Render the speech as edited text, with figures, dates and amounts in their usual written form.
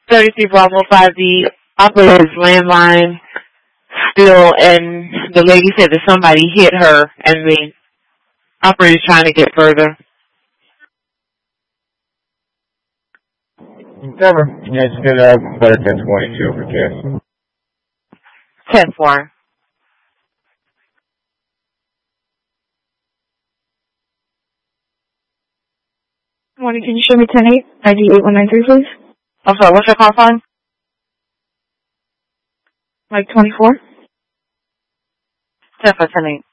33 Bravo 5, the operator's landline still, and the lady said that somebody hit her, and the operator's trying to get further. Never. Yeah, it's good. Better 1022 for kids. 10-4. Morning, can you show me 10-8? ID 8193, please. I'm sorry, what's your call sign? Mike 24. 10 for 10-8.